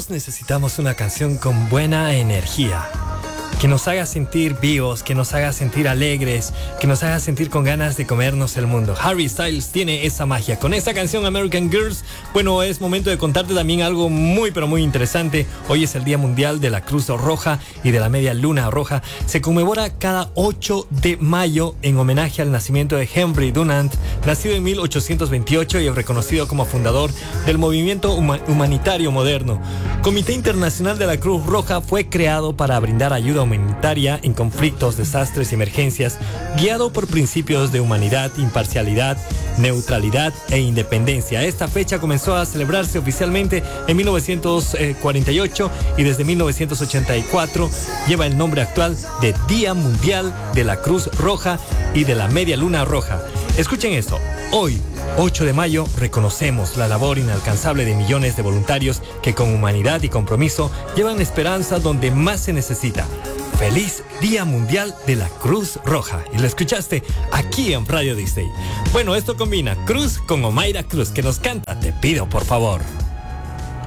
Todos necesitamos una canción con buena energía, que nos haga sentir vivos, que nos haga sentir alegres, que nos haga sentir con ganas de comernos el mundo. Harry Styles tiene esa magia. Con esta canción American Girls, bueno, es momento de contarte también algo muy pero muy interesante. Hoy es el Día Mundial de la Cruz Roja y de la Media Luna Roja. Se conmemora cada 8 de mayo en homenaje al nacimiento de Henry Dunant, nacido en 1828 y reconocido como fundador del movimiento humanitario moderno. Comité Internacional de la Cruz Roja fue creado para brindar ayuda humanitaria en conflictos, desastres y emergencias, guiado por principios de humanidad, imparcialidad, neutralidad e independencia. Esta fecha comenzó a celebrarse oficialmente en 1948 y desde 1984 lleva el nombre actual de Día Mundial de la Cruz Roja y de la Media Luna Roja. Escuchen esto. Hoy, 8 de mayo, reconocemos la labor inalcanzable de millones de voluntarios que con humanidad y compromiso llevan esperanza donde más se necesita. ¡Feliz Día Mundial de la Cruz Roja! Y lo escuchaste aquí en Radio Disney. Bueno, esto combina Cruz con Omaira Cruz, que nos canta Te pido por favor.